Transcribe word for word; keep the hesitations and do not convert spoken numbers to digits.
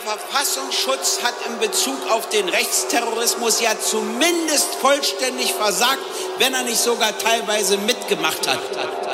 Verfassungsschutz hat in Bezug auf den Rechtsterrorismus ja zumindest vollständig versagt, wenn er nicht sogar teilweise mitgemacht hat.